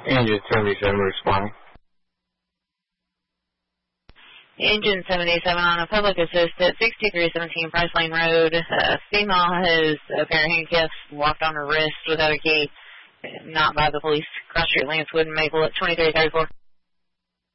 Engine 77 responding. Engine 77 on a public assist at 6317 Price Lane Road. Female has a pair of handcuffs locked on her wrist without a key. Not by the police. Cross Street, Lancewood, and Maple at 2334.